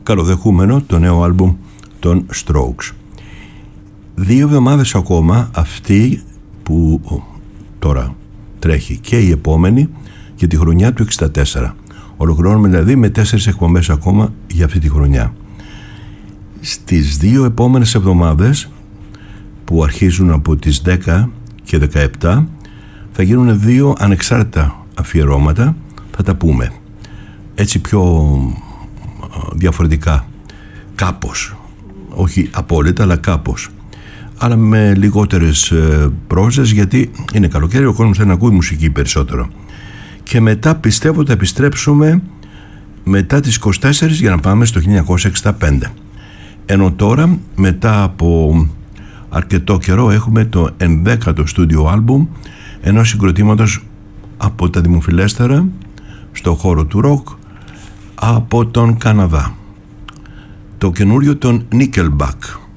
καλοδεχούμενο το νέο άλμπουμ των Strokes. 2 εβδομάδες ακόμα, αυτή που τώρα τρέχει και η επόμενη και τη χρονιά του 64. Ολοκληρώνουμε δηλαδή με 4 εκπομπές ακόμα για αυτή τη χρονιά. Στις 2 επόμενες εβδομάδες, που αρχίζουν από τις 10 και 17, θα γίνουν 2 ανεξάρτητα αφιερώματα. Θα τα πούμε έτσι πιο διαφορετικά, κάπως, όχι απόλυτα αλλά κάπως, αλλά με λιγότερες πρόζες, γιατί είναι καλοκαίρι, ο κόσμος θέλει να ακούει μουσική περισσότερο. Και μετά πιστεύω θα επιστρέψουμε μετά τις 24 για να πάμε στο 1965. Ενώ τώρα, μετά από αρκετό καιρό, έχουμε το 11ο στούντιο άλμπουμ ενός συγκροτήματος από τα δημοφιλέστερα στο χώρο του ροκ από τον Καναδά, το καινούριο των Nickelback.